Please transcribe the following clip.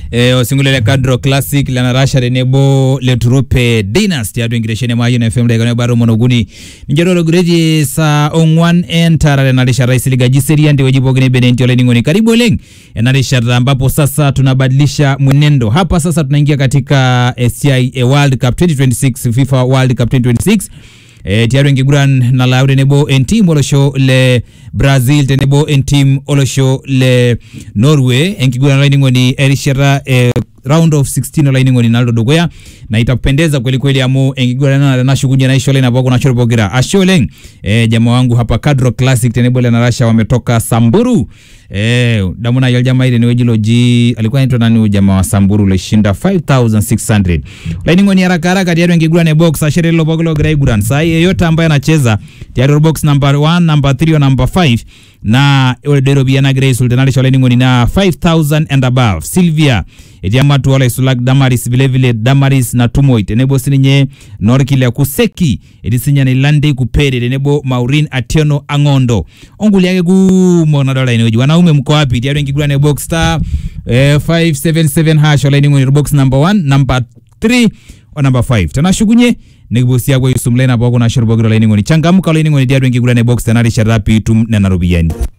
osingulele kadro classic lana rasha renebo le trupe dynasty adu ingireshene mayo na FM daga baro monoguni njero greji sa ongwan entara na lisha rais ligaji seria ndio wajibu gene benenti ole ningoni karibu leng na lisha ambapo sasa tunabadilisha mwenendo hapa sasa tunaingia katika SCI World Cup 2026 FIFA World Cup 2026 tiaru ngiguran na laude nebo en team olosho le Brazil tenebo en team olosho le Norway ngiguran lining oni erishera round of 16 lining oni Naldo Dogoya na itapendeza kweli kweli amu ngiguran na shughuli na ishole na boko na chorobogira ashole jamaa wangu hapa Kadro Classic tenebo le na Russia wametoka Samburu damuna yal jamaa ile ni wejilo ji alikuwa anaitwa nani jamaa wa Samburu le shinda 5600 lining oni haraka haraka tiaru ngiguran box ashere lo bogolo graiguran sai yeyote ambaye anacheza tiaru box number 1 number 3 or number 5 na Dero Biana Grace ultenali shole ningoni na 5000 and above Sylvia etiama tu wala Sulak Damaris vile Damaris na Tumoit enebo sininye Norkile Kuseki edisinya ni Lande Kupere enebo Maureen Atieno Angondo onguli yake mona dola inoji wanaume mko wapi tiaru ngigulane box star 577 hash shole ningoni box number 1 number 3 or number 5 tena shugunye negosia kwa yusumlena boko na shorbogira lining oni changamuka lining oni diadu ngigulane box tenali sharapi tum na narubiyani